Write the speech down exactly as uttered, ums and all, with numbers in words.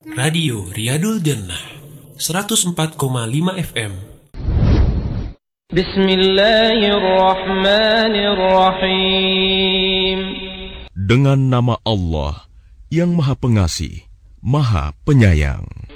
Radio Riyadul Jannah seratus empat koma lima F M. Bismillahirrahmanirrahim. Dengan nama Allah yang Maha Pengasih, Maha Penyayang.